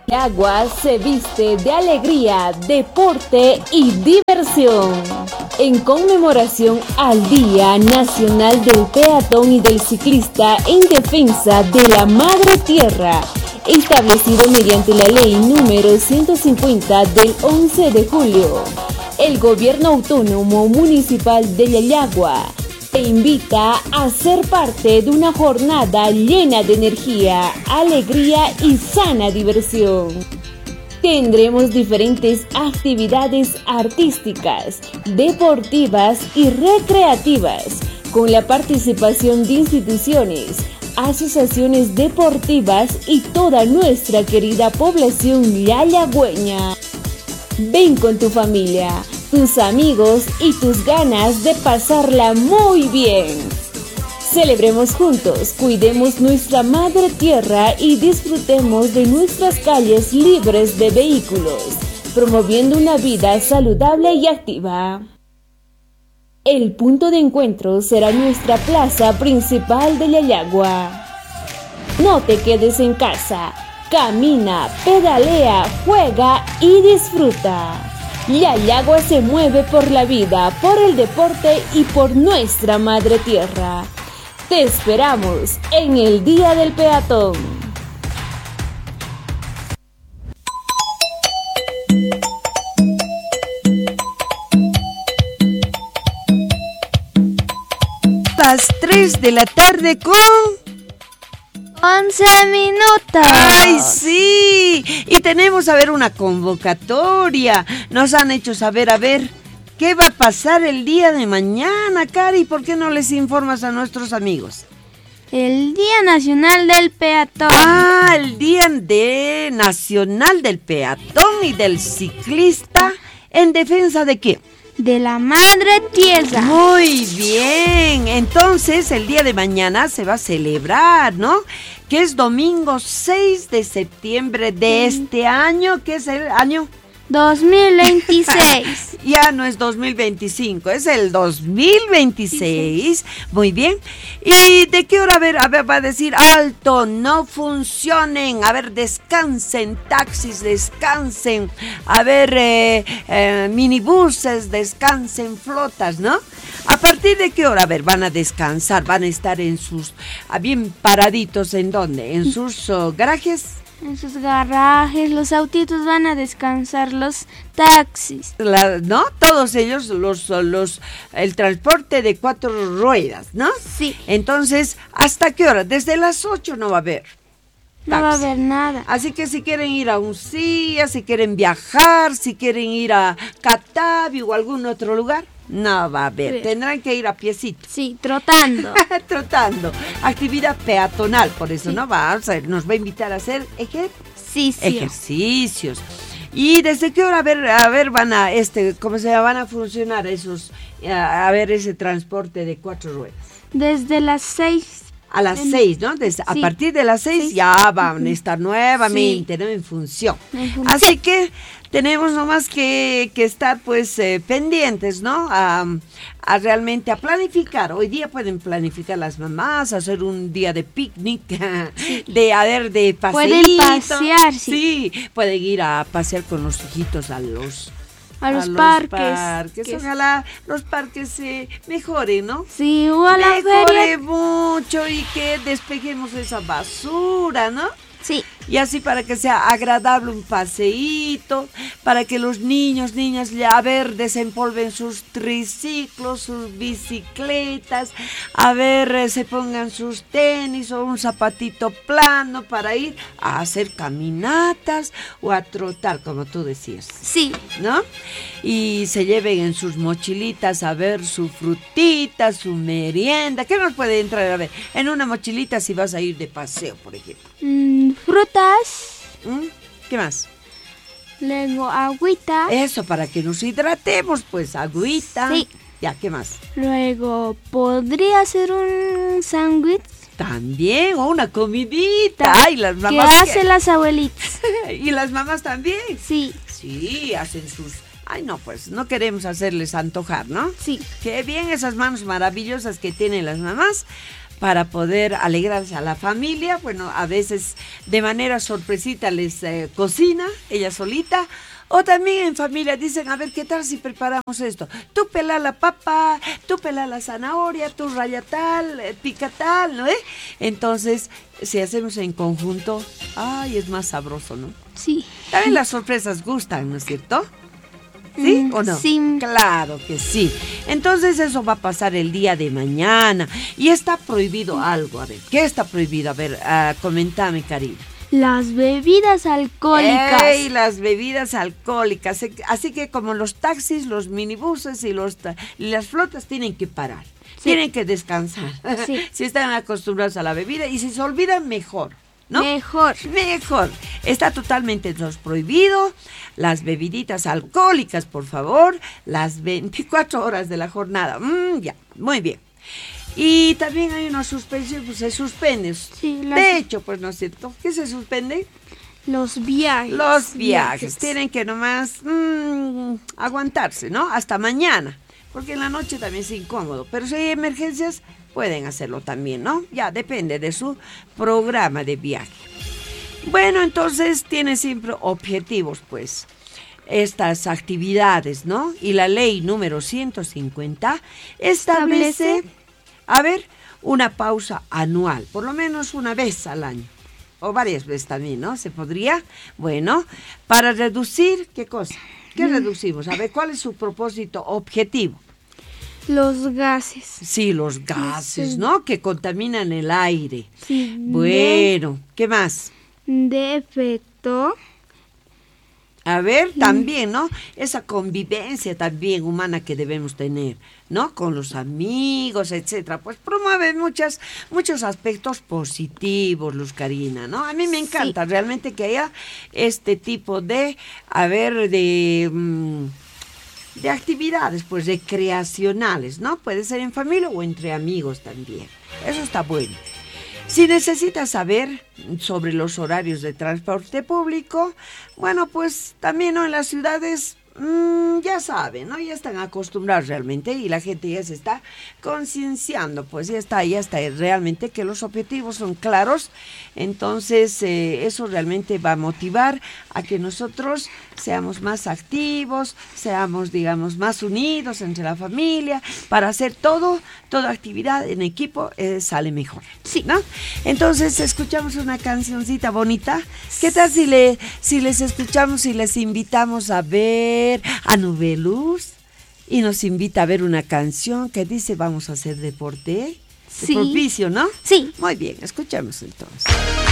Agua se viste de alegría, deporte y diversión. En conmemoración al Día Nacional del Peatón y del Ciclista en defensa de la Madre Tierra, establecido mediante la Ley número 150 del 11 de julio, el Gobierno Autónomo Municipal de Yayagua te invita a ser parte de una jornada llena de energía, alegría y sana diversión. Tendremos diferentes actividades artísticas, deportivas y recreativas, con la participación de instituciones, asociaciones deportivas y toda nuestra querida población yayagüeña. Ven con tu familia, tus amigos y tus ganas de pasarla muy bien. Celebremos juntos, cuidemos nuestra madre tierra y disfrutemos de nuestras calles libres de vehículos, promoviendo una vida saludable y activa. El punto de encuentro será nuestra plaza principal de Yayagua. No te quedes en casa, camina, pedalea, juega y disfruta. Yayagua se mueve por la vida, por el deporte y por nuestra madre tierra. Te esperamos en el Día del Peatón. Las 3 de la tarde con 11 minutos. ¡Ay, sí! Y tenemos, una convocatoria. Nos han hecho saber, ¿qué va a pasar el día de mañana, Cari? ¿Por qué no les informas a nuestros amigos? El Día Nacional del Peatón. Ah, el Día Nacional del Peatón y del Ciclista. ¿En defensa de qué? De la Madre Tierra. Muy bien. Entonces, el día de mañana se va a celebrar, ¿no? Que es domingo 6 de septiembre de este año, que es el año 2026. Ya no es 2025, es el 2026. Muy bien. ¿Y de qué hora? Va a decir, alto, no funcionen. Descansen, taxis, descansen. Minibuses, descansen, flotas, ¿no? ¿A partir de qué hora? Van a descansar, van a estar en sus, bien paraditos, ¿en dónde? ¿En sus garajes? En sus garajes, los autitos van a descansar, los taxis. ¿No? Todos ellos, el transporte de 4 ruedas, ¿no? Sí. Entonces, ¿hasta qué hora? Desde las 8 no va a haber taxi. No va a haber nada. Así que si quieren ir a Uncía, si quieren viajar, si quieren ir a Catavi o algún otro lugar, no va a haber. Sí. Tendrán que ir a piecito. Sí, trotando. Trotando. Actividad peatonal, por eso, sí. ¿No? Nos va a invitar a hacer ejercicios. ¿Y desde qué hora van a cómo se llama, van a funcionar esos ese transporte de 4 ruedas? Desde las 6. A las 6, ¿no? A partir de las 6 ya van a estar nuevamente, ¿no? En función. Así que tenemos nomás que estar pendientes, ¿no? A realmente a planificar. Hoy día pueden planificar las mamás, hacer un día de picnic, de paseíto. Pueden pasear, sí. Pueden ir a pasear con los hijitos a los parques. Ojalá los parques se mejoren, ¿no? Sí, ojalá mejore mucho y que despejemos esa basura, ¿no? Sí. Y así para que sea agradable un paseíto, para que los niñas desempolven sus triciclos, sus bicicletas, se pongan sus tenis o un zapatito plano para ir a hacer caminatas o a trotar, como tú decías. Sí. ¿No? Y se lleven en sus mochilitas su frutita, su merienda. ¿Qué nos puede entrar en una mochilita si vas a ir de paseo, por ejemplo? Frutas. ¿Qué más? Luego agüita. Eso, para que nos hidratemos, agüita. Sí. Ya, ¿qué más? Luego, ¿podría ser un sándwich? También, o una comidita. Ay, las mamás. ¿Qué hacen las abuelitas? ¿Y las mamás también? Sí. Sí, hacen sus... Ay, no, no queremos hacerles antojar, ¿no? Sí. Qué bien esas manos maravillosas que tienen las mamás para poder alegrarse a la familia. Bueno, a veces de manera sorpresita les cocina ella solita. O también en familia dicen, a ver, ¿qué tal si preparamos esto? Tú pela la papa, tú pela la zanahoria, tú raya tal, pica tal, ¿no? Entonces, si hacemos en conjunto, ay, es más sabroso, ¿no? Sí. También las sorpresas gustan, ¿no es cierto? ¿Sí o no? Sí. Claro que sí. Entonces eso va a pasar el día de mañana. Y está prohibido algo, a ver, ¿qué está prohibido? A ver, comentame, Karina. Las bebidas alcohólicas. ¡Ey! Las bebidas alcohólicas. Así que como los taxis, los minibuses y las flotas tienen que parar. Sí. Tienen que descansar. Sí. Si están acostumbrados a la bebida y si se olvidan, mejor. ¿No? Mejor. Está totalmente prohibido. Las bebiditas alcohólicas, por favor. Las 24 horas de la jornada. Ya, muy bien. Y también hay una suspensión, pues se suspende. Sí, de hecho, pues no es cierto. ¿Qué se suspende? Los viajes. Los viajes. Tienen que nomás aguantarse, ¿no? Hasta mañana. Porque en la noche también es incómodo. Pero si hay emergencias, pueden hacerlo también, ¿no? Ya depende de su programa de viaje. Bueno, entonces tiene siempre objetivos, pues, estas actividades, ¿no? Y la ley número 150 establece, a ver, una pausa anual, por lo menos una vez al año. O varias veces también, ¿no? ¿Se podría? Bueno, para reducir, ¿qué cosa? ¿Qué reducimos? A ver, ¿cuál es su propósito objetivo? Los gases. Sí, los gases, ¿no? Que contaminan el aire. Sí. Bueno, ¿qué más? De efecto. A ver, también, ¿no? Esa convivencia también humana que debemos tener, ¿no? Con los amigos, etcétera. Pues promueve muchos aspectos positivos, Luz Karina, ¿no? A mí me encanta realmente que haya este tipo de actividades, pues, recreacionales, ¿no? Puede ser en familia o entre amigos también. Eso está bueno. Si necesitas saber sobre los horarios de transporte público, bueno, pues también, ¿no? En las ciudades ya saben, ¿no? Ya están acostumbrados realmente y la gente ya se está concienciando, pues ya está realmente que los objetivos son claros. Entonces eso realmente va a motivar a que nosotros seamos más activos, seamos, digamos, más unidos entre la familia, para hacer toda actividad en equipo sale mejor, sí, ¿no? Entonces escuchamos una cancioncita bonita. ¿Qué tal si les escuchamos y les invitamos a ver a Nubeluz y nos invita a ver una canción que dice vamos a hacer deporte? Sí. Propicio, ¿no? Sí. Muy bien, escuchamos entonces.